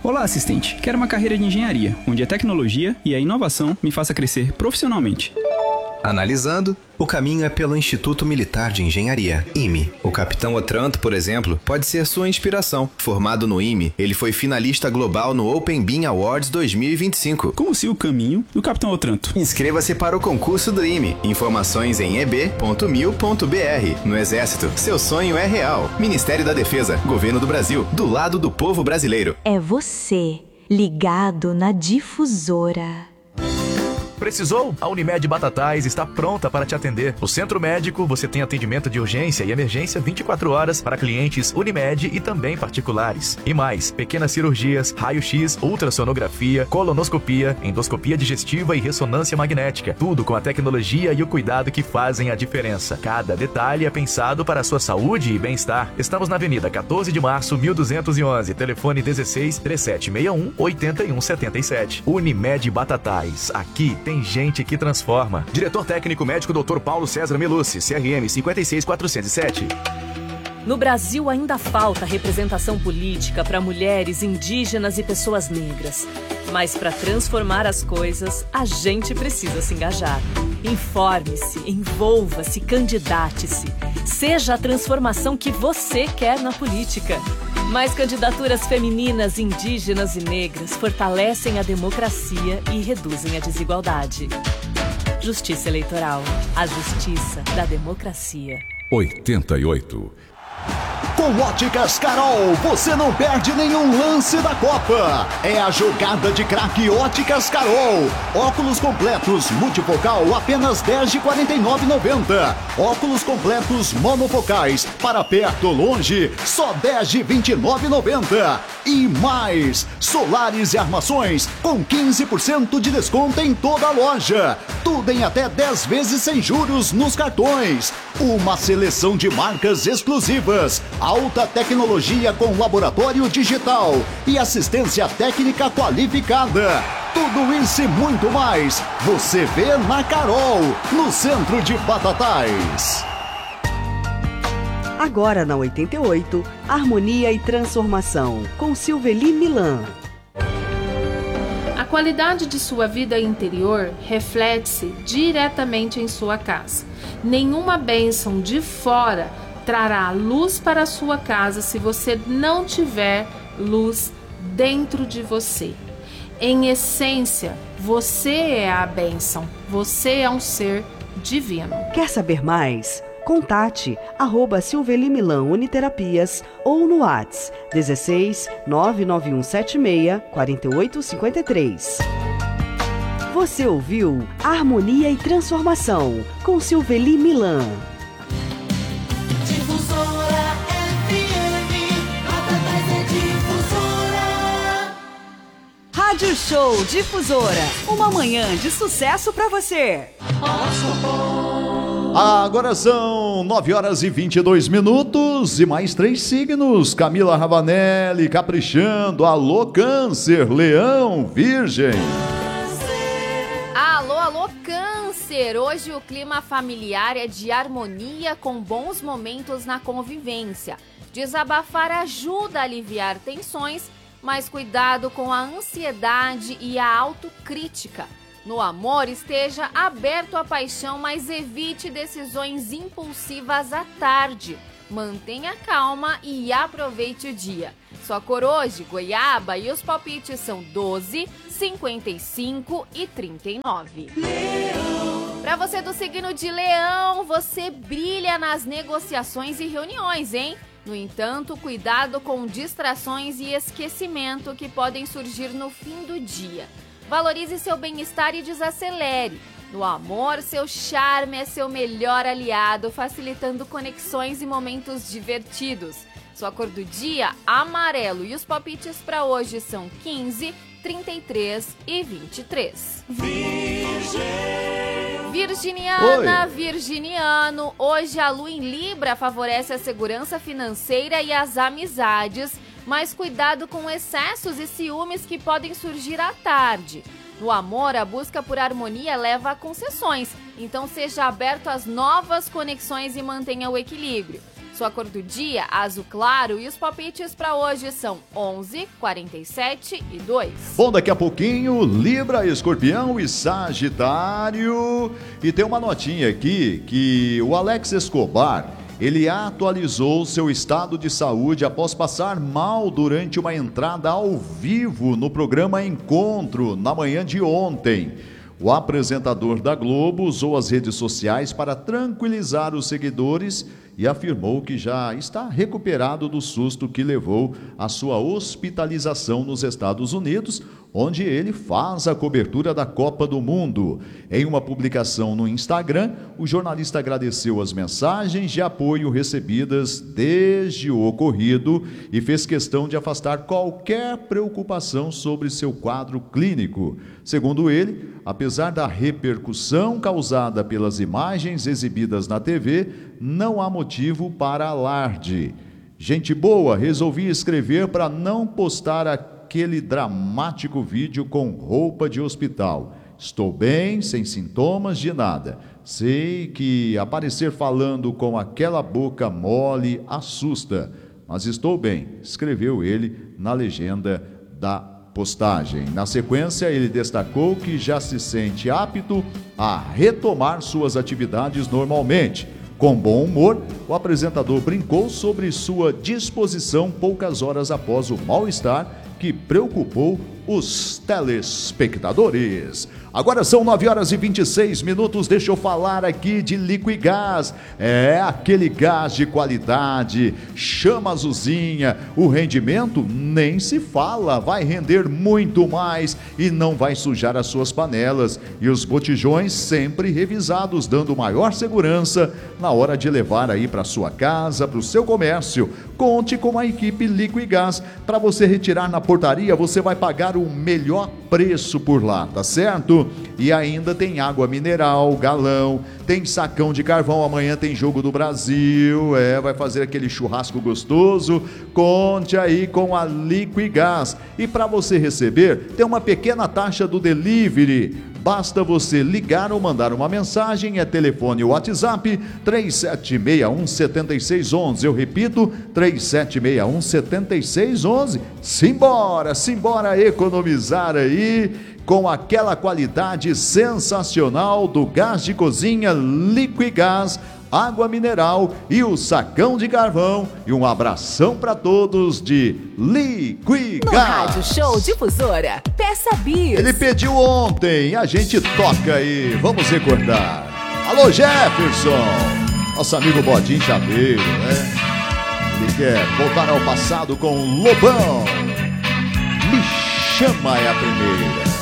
Olá, assistente. Quero uma carreira de engenharia, onde a tecnologia e a inovação me faça crescer profissionalmente. Analisando, o caminho é pelo Instituto Militar de Engenharia, IME. O Capitão Otranto, por exemplo, pode ser sua inspiração. Formado no IME, ele foi finalista global no Open Bean Awards 2025. Como se o caminho do Capitão Otranto. Inscreva-se para o concurso do IME. Informações em eb.mil.br. No Exército, seu sonho é real. Ministério da Defesa, Governo do Brasil, do lado do povo brasileiro. É você, ligado na Difusora. Precisou? A Unimed Batatais está pronta para te atender. No Centro Médico, você tem atendimento de urgência e emergência 24 horas para clientes Unimed e também particulares. E mais, pequenas cirurgias, raio-x, ultrassonografia, colonoscopia, endoscopia digestiva e ressonância magnética. Tudo com a tecnologia e o cuidado que fazem a diferença. Cada detalhe é pensado para a sua saúde e bem-estar. Estamos na Avenida 14 de Março, 1211. Telefone 16 3761 8177. Unimed Batatais. Aqui tem gente que transforma. Diretor técnico médico Dr. Paulo César Melucci, CRM 56407. No Brasil ainda falta representação política para mulheres, indígenas e pessoas negras. Mas para transformar as coisas, a gente precisa se engajar. Informe-se, envolva-se, candidate-se. Seja a transformação que você quer na política. Mais candidaturas femininas, indígenas e negras fortalecem a democracia e reduzem a desigualdade. Justiça Eleitoral. A justiça da democracia. 88. Com Óticas Carol, você não perde nenhum lance da Copa. É a jogada de craque Óticas Carol. Óculos completos multifocal apenas R$ 10,49,90. Óculos completos monofocais para perto ou longe só R$ 10,29,90. E mais, solares e armações com 15% de desconto em toda a loja. Tudo em até 10 vezes sem juros nos cartões. Uma seleção de marcas exclusivas. Alta tecnologia com laboratório digital e assistência técnica qualificada. Tudo isso e muito mais você vê na Carol, no centro de Batatais. Agora na 88, Harmonia e Transformação, com Silveli Milan. A qualidade de sua vida interior reflete-se diretamente em sua casa. Nenhuma bênção de fora trará luz para a sua casa se você não tiver luz dentro de você. Em essência, você é a bênção. Você é um ser divino. Quer saber mais? Contate @Silveli Milan Uniterapias ou no WhatsApp 16 99176 4853. Você ouviu Harmonia e Transformação com Silveli Milan. Rádio Show Difusora, uma manhã de sucesso pra você. Agora são 9h22 e mais 3 signos. Camila Ravanelli caprichando. Alô, Câncer, Leão, Virgem. Alô, Câncer! Hoje o clima familiar é de harmonia com bons momentos na convivência. Desabafar ajuda a aliviar tensões, mas cuidado com a ansiedade e a autocrítica. No amor, esteja aberto à paixão, mas evite decisões impulsivas à tarde. Mantenha calma e aproveite o dia. Sua cor hoje, goiaba, e os palpites são 12, 55 e 39. Para você do signo de Leão, você brilha nas negociações e reuniões, hein? No entanto, cuidado com distrações e esquecimento que podem surgir no fim do dia. Valorize seu bem-estar e desacelere. No amor, seu charme é seu melhor aliado, facilitando conexões e momentos divertidos. Sua cor do dia, amarelo, e os palpites para hoje são 15, 33 e 23. Virginiana, Oi. virginiano, hoje a lua em Libra favorece a segurança financeira e as amizades, mas cuidado com excessos e ciúmes que podem surgir à tarde. No amor, a busca por harmonia leva a concessões, então seja aberto às novas conexões e mantenha o equilíbrio. Sua cor do dia, azul claro, e os palpites para hoje são 11, 47 e 2. Bom, daqui a pouquinho, Libra, Escorpião e Sagitário. E tem uma notinha aqui que o Alex Escobar, ele atualizou seu estado de saúde após passar mal durante uma entrada ao vivo no programa Encontro, na manhã de ontem. O apresentador da Globo usou as redes sociais para tranquilizar os seguidores e afirmou que já está recuperado do susto que levou à sua hospitalização nos Estados Unidos, onde ele faz a cobertura da Copa do Mundo. Em uma publicação no Instagram, o jornalista agradeceu as mensagens de apoio recebidas desde o ocorrido e fez questão de afastar qualquer preocupação sobre seu quadro clínico. Segundo ele, apesar da repercussão causada pelas imagens exibidas na TV, não há motivo para alarde. Gente boa, resolvi escrever para não postar aquele dramático vídeo com roupa de hospital. Estou bem, sem sintomas de nada. Sei que aparecer falando com aquela boca mole assusta, mas estou bem, escreveu ele na legenda da postagem. Na sequência, ele destacou que já se sente apto a retomar suas atividades normalmente. Com bom humor, o apresentador brincou sobre sua disposição poucas horas após o mal-estar que preocupou os telespectadores. Agora são 9h26, deixa eu falar aqui de Liquigás. É aquele gás de qualidade, chama azulzinha, o rendimento nem se fala, vai render muito mais e não vai sujar as suas panelas. E os botijões sempre revisados, dando maior segurança na hora de levar aí para sua casa, para o seu comércio. Conte com a equipe Liquigás. Para você retirar na portaria, você vai pagar o melhor preço por lá, tá certo? E ainda tem água mineral, galão, tem sacão de carvão, amanhã tem Jogo do Brasil, vai fazer aquele churrasco gostoso. Conte aí com a Liquigás. E para você receber, tem uma pequena taxa do delivery. Basta você ligar ou mandar uma mensagem, telefone ou WhatsApp 3761-7611. Eu repito, 3761-7611. Simbora economizar aí com aquela qualidade sensacional do gás de cozinha Liquigás, água mineral e o sacão de carvão. E um abração para todos de Liquigás. No Rádio Show Difusora, peça bis. Ele pediu ontem, a gente toca aí, vamos recordar. Alô, Jefferson, nosso amigo Bodinho Chaveiro, né? Ele quer voltar ao passado com Lobão. Me chama é a primeira.